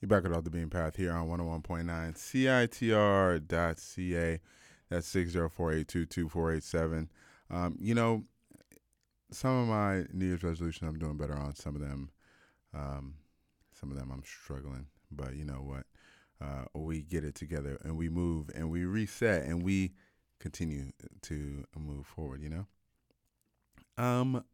You're back with Off the Beam Path here on 101.9 CITR.ca. That's 604-822-487. You know, some of my New Year's resolutions I'm doing better on. Um, some of them I'm struggling. But you know what? We get it together and we move and we reset and we continue to move forward, you know? Um,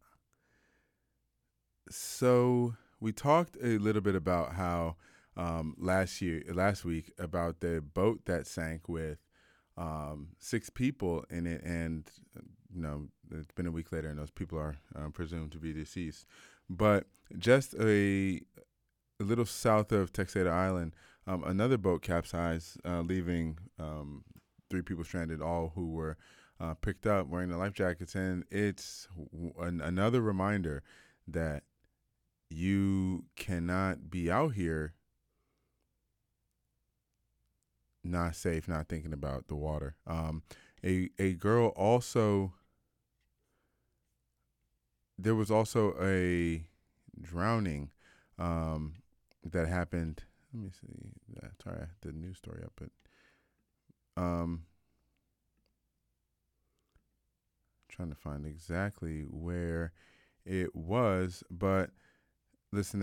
so we talked a little bit about how last week, about the boat that sank with six people in it, and you know it's been a week later, and those people are presumed to be deceased. But just a little south of Texada Island, another boat capsized, leaving three people stranded, all who were picked up wearing the life jackets, and it's another reminder that you cannot be out here not safe, not thinking about the water. A girl also, there was also a drowning that happened. Let me see. Sorry, I had the news story up, but um, trying to find exactly where it was. But listen,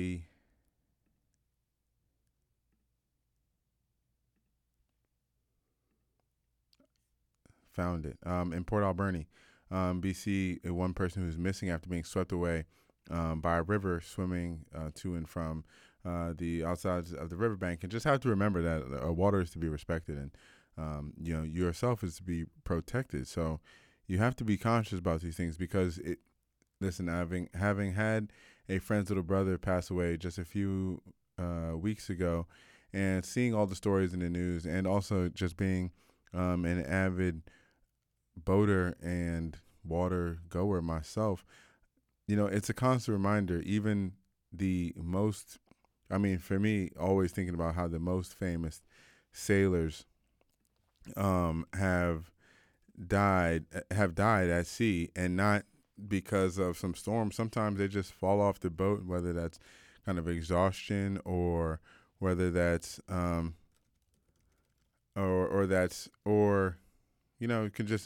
found it in Port Alberni, BC. One person who's missing after being swept away by a river, swimming to and from the outsides of the riverbank. And just have to remember that water is to be respected, and you know, yourself is to be protected. So you have to be conscious about these things because it. Listen, having had a friend's little brother pass away just a few weeks ago, and seeing all the stories in the news, and also just being an avid boater and water goer myself, you know, it's a constant reminder. Even the most, I mean, for me, always thinking about how the most famous sailors have died at sea, and not because of some storm. Sometimes they just fall off the boat, whether that's kind of exhaustion, or whether that's or that's or you know,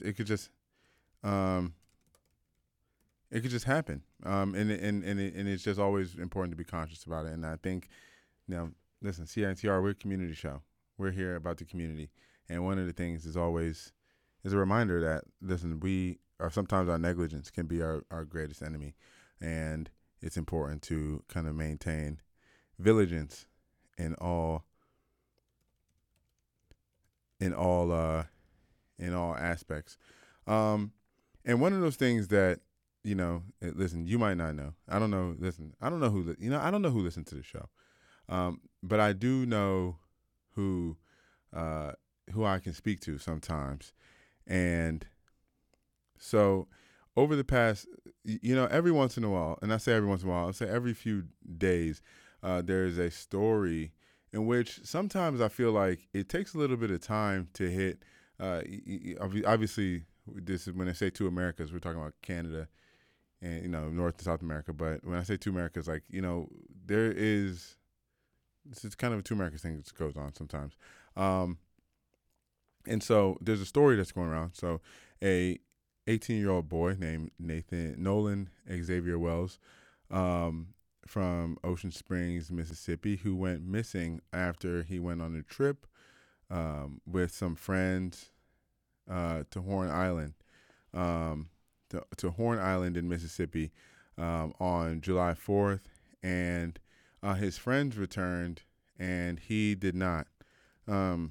um it could just happen. And it's just always important to be conscious about it. And I think, you know, listen, CITR, we're a community show. We're here about the community, and one of the things is always is a reminder that, listen, we are, sometimes our negligence can be our greatest enemy, and it's important to kind of maintain vigilance in all in all in all aspects. Um, and one of those things that, you know, listen, you might not know. I don't know. Listen, I don't know I don't know who listens to the show. But I do know who uh, who I can speak to sometimes. And so over the past, you know, every once in a while, and I say every once in a while, I say every few days, there's a story in which sometimes I feel like it takes a little bit of time to hit. Obviously, this is when I say two Americas, we're talking about Canada and, you know, North and South America. But when I say two Americas, like, you know, there is, this is kind of a two Americas thing that goes on sometimes. Um, and so there's a story that's going around. So a 18-year-old boy named Nathan Nolan Xavier Wells, um, from Ocean Springs, Mississippi, who went missing after he went on a trip with some friends to Horn Island, um, to Horn Island in Mississippi, on July 4th. And his friends returned, and he did not. Um,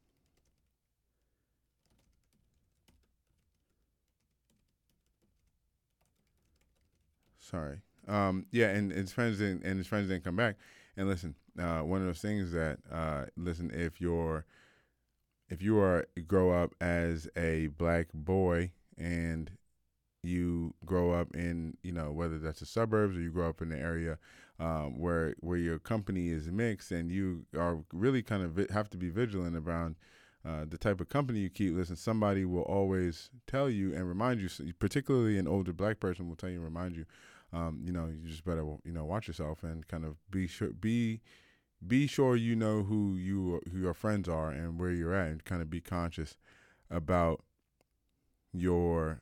Sorry. Yeah, and his friends didn't come back. And listen, one of those things that, listen, if you are grow up as a black boy, and you grow up in, you know, whether that's the suburbs, or you grow up in the area where your company is mixed, and you are really kind of have to be vigilant around the type of company you keep. Listen, somebody will always tell you and remind you, particularly an older black person will tell you and remind you, you know, you just better, you know, watch yourself, and kind of be sure, be sure you know who your friends are and where you're at, and kind of be conscious about your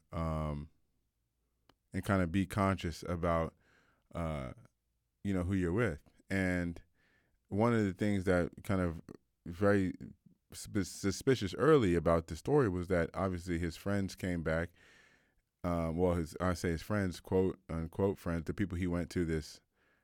and kind of be conscious about uh, who you're with. And one of the things that kind of very suspicious early about the story was that obviously his friends came back. Well, his friends, quote unquote friends, the people he went to this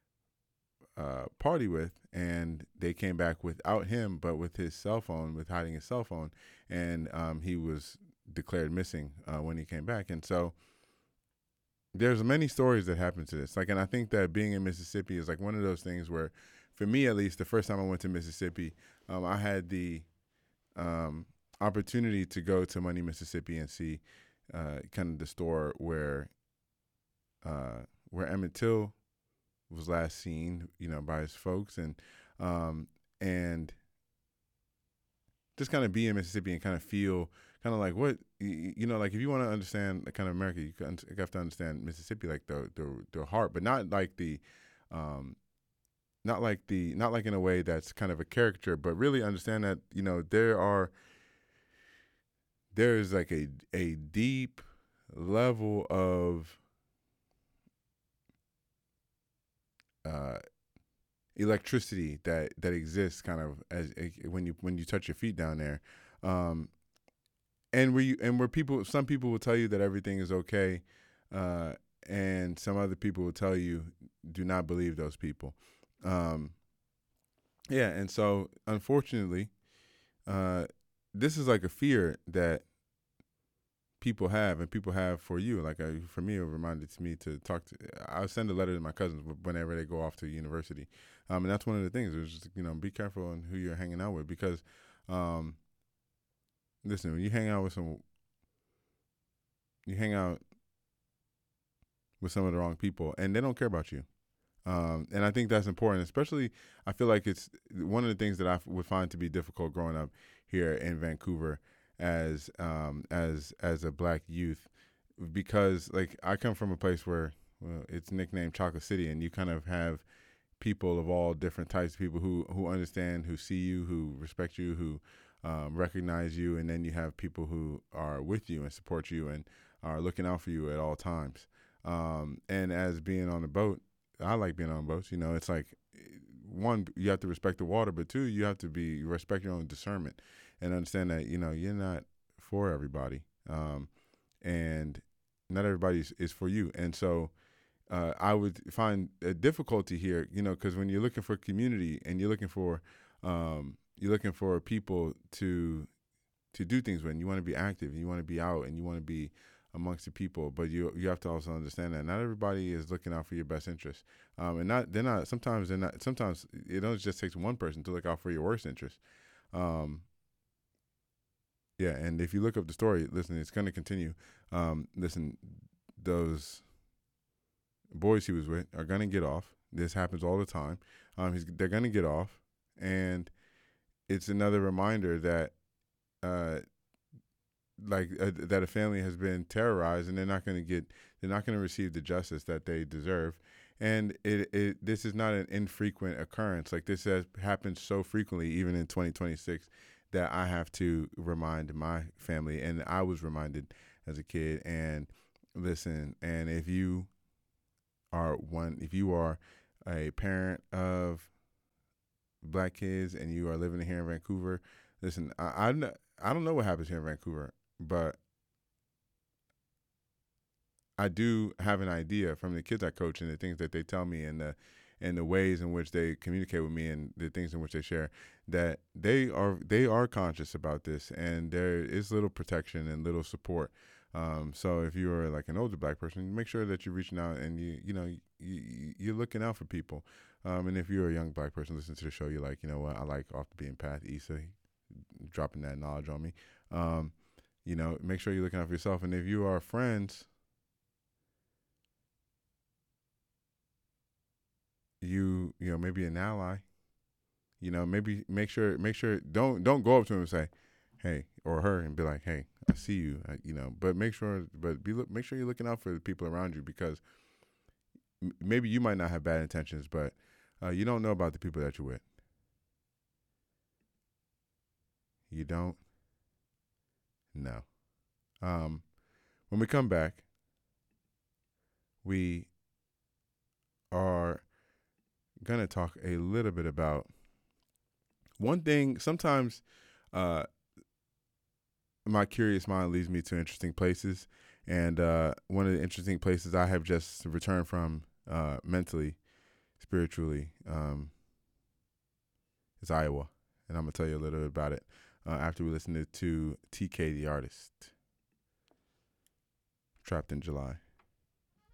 party with, and they came back without him, but with his cell phone, with hiding his cell phone, and he was declared missing when he came back. And so there's many stories that happen to this. Like, and I think that being in Mississippi is like one of those things where, for me at least, the first time I went to Mississippi, I had the opportunity to go to Money, Mississippi, and see kind of the store where Emmett Till was last seen, by his folks, and just kind of be in Mississippi and kind of feel kind of like what like if you want to understand the kind of America, you have to understand Mississippi, like the heart, but not like not like in a way that's kind of a caricature, but really understand that there's like a deep level of electricity that exists kind of as when you touch your feet down there, and some people will tell you that everything is okay, and some other people will tell you do not believe those people. And so unfortunately, this is like a fear that people have, and people have for you. Like for me, it reminded me to talk to. I'll send a letter to my cousins whenever they go off to university, and that's one of the things. It was just be careful on who you're hanging out with, because, listen, when you hang out with some of the wrong people, and they don't care about you. And I think that's important, especially I feel like it's one of the things that I would find to be difficult growing up here in Vancouver as a black youth, because like I come from a place where it's nicknamed Chocolate City, and you kind of have people of all different types of people who understand, who see you, who respect you, who recognize you, and then you have people who are with you and support you and are looking out for you at all times. And as being on the boat, I like being on boats. It's like, one, you have to respect the water, but two, you have to respect your own discernment and understand that you're not for everybody, and not everybody is for you. And so I would find a difficulty here, because when you're looking for community and you're looking for people to do things with, and you want to be active and you want to be out and you want to be amongst the people, but you have to also understand that not everybody is looking out for your best interest, and sometimes it only just takes one person to look out for your worst interest. And if you look up the story, listen, it's going to continue. Listen, those boys he was with are going to get off. This happens all the time. They're going to get off, and it's another reminder that that a family has been terrorized, and they're not going to receive the justice that they deserve. And this is not an infrequent occurrence. Like, this has happened so frequently, even in 2026, that I have to remind my family, and I was reminded as a kid. And listen, and if you are a parent of black kids and you are living here in Vancouver, listen, I don't know what happens here in Vancouver, but I do have an idea from the kids I coach and the things that they tell me, and the ways in which they communicate with me, and the things in which they share, that they are conscious about this, and there is little protection and little support. So if you're like an older black person, make sure that you're reaching out, and you're looking out for people. And if you're a young black person listening to the show, you're like, you know what, I like Off the Beaten Path, Issa, dropping that knowledge on me. Make sure you're looking out for yourself. And if you are friends, maybe an ally, maybe make sure don't go up to him and say, hey, or her, and be like, hey, I see you, but make sure you're looking out for the people around you, because maybe you might not have bad intentions, but you don't know about the people that you're with. You don't? No. When we come back, we are going to talk a little bit about one thing. Sometimes my curious mind leads me to interesting places. And one of the interesting places I have just returned from mentally, spiritually, is Iowa. And I'm going to tell you a little bit about it after we listen to TK the Artist, Trapped in July.